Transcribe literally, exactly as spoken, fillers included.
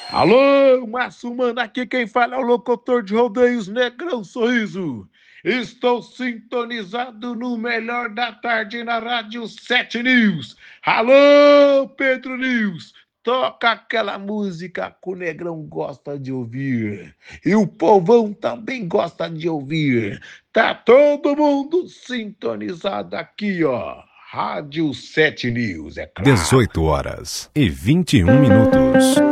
Alô, Márcio Mano, aqui quem fala é o locutor de rodeios Negrão Sorriso. Estou sintonizado no melhor da tarde na Rádio sete News. Alô, Pedro News, toca aquela música que o Negrão gosta de ouvir. E o povão também gosta de ouvir. Tá todo mundo sintonizado aqui, ó. Rádio sete News, é claro. dezoito horas e vinte e um minutos.